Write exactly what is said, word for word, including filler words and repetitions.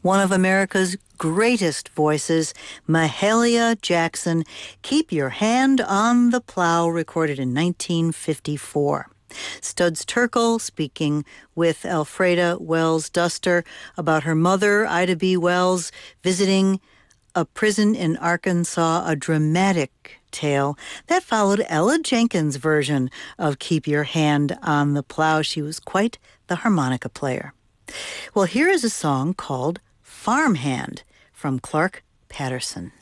one of America's greatest voices, Mahalia Jackson, Keep Your Hand on the Plow, recorded in nineteen fifty-four. Studs Terkel speaking with Alfreda Wells Duster about her mother, Ida B. Wells, visiting a prison in Arkansas, a dramatic tale. That followed Ella Jenkins' version of Keep Your Hand on the Plow. She was quite the harmonica player. Well, here is a song called Farmhand from Clark Patterson.